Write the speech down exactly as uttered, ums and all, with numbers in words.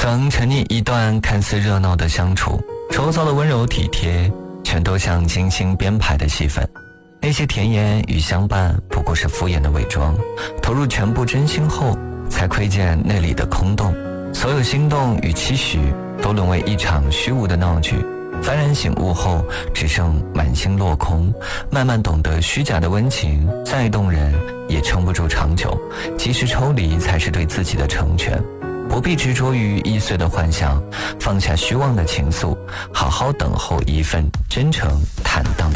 曾沉溺一段看似热闹的相处，周遭的温柔体贴全都像精心编排的戏份，那些甜言与相伴不过是敷衍的伪装，投入全部真心后才窥见那里的空洞，所有心动与期许都沦为一场虚无的闹剧。幡然醒悟后，只剩满心落空，慢慢懂得虚假的温情再动人也撑不住长久，及时抽离才是对自己的成全。不必执着于易碎的幻想，放下虚妄的情愫，好好等候一份真诚坦荡的